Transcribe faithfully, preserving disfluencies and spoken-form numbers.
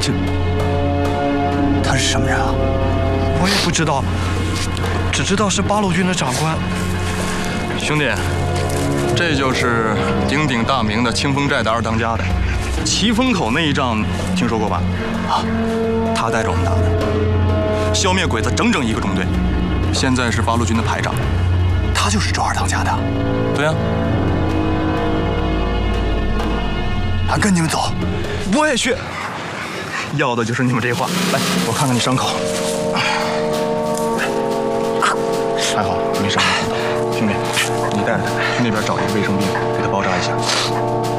这他是什么人啊？ 我也不知道，只知道是八路军的长官。 兄弟，这就是鼎鼎大名的清风寨的二当家的。奇峰口那一仗听说过吧？啊，他带着我们打的，消灭鬼子整整一个中队。现在是八路军的排长。 他就是周二当家的。 对呀、啊。 俺跟你们走。 我也去。 要的就是你们这话。来，我看看你伤口。还好没伤到。兄弟，你带着他去那边找一个卫生兵，给他包扎一下。